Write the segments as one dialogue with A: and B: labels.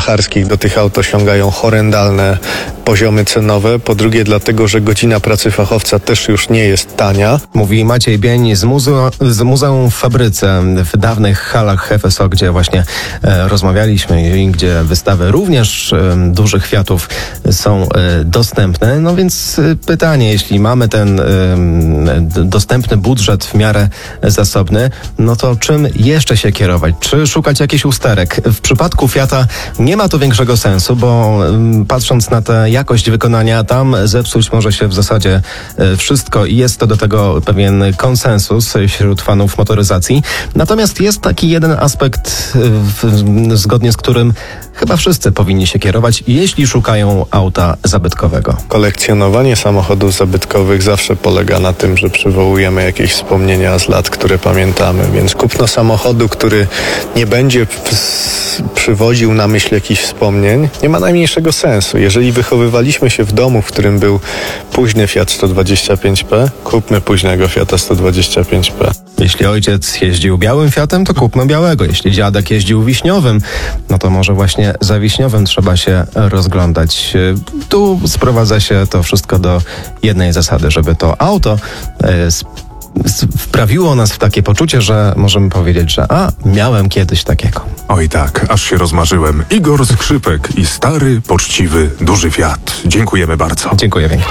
A: blacharskich do tych aut osiągają horrendalne poziomy cenowe. Po drugie dlatego, że godzina pracy fachowca też już nie jest tania.
B: Mówi Maciej Bień z Muzeum w Fabryce w dawnych halach FSO, gdzie właśnie rozmawialiśmy i gdzie wystawy również dużych Fiatów są dostępne. No więc pytanie, jeśli mamy ten dostępny budżet w miarę zasobny, no to czym jeszcze się kierować? Czy szukać jakichś usterek? W przypadku Fiata nie ma to większego sensu, bo patrząc na tę jakość wykonania, tam zepsuć może się w zasadzie wszystko i jest to do tego pewien konsensus wśród fanów motoryzacji. Natomiast jest taki jeden aspekt, zgodnie z którym chyba wszyscy powinni się kierować, jeśli szukają auta zabytkowego.
A: Kolekcjonowanie samochodów zabytkowych zawsze polega na tym, że przywołujemy jakieś wspomnienia z lat, które pamiętamy, więc kupno samochodu, który nie będzie przywodził na myśl jakichś wspomnień, nie ma najmniejszego sensu. Jeżeli wychowywaliśmy się w domu, w którym był późny Fiat 125P, kupmy późnego Fiata 125P.
B: Jeśli ojciec jeździł białym Fiatem, to kupmy białego. Jeśli dziadek jeździł wiśniowym, no to może właśnie za wiśniowym trzeba się rozglądać. Tu sprowadza się to wszystko do jednej zasady, żeby to auto wprawiło nas w takie poczucie, że możemy powiedzieć, że miałem kiedyś takiego.
C: Oj tak, aż się rozmarzyłem. Igor Skrzypek i stary, poczciwy, duży Fiat. Dziękujemy bardzo.
B: Dziękuję pięknie.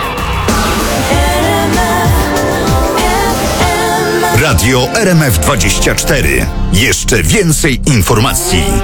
D: Radio RMF24. Jeszcze więcej informacji.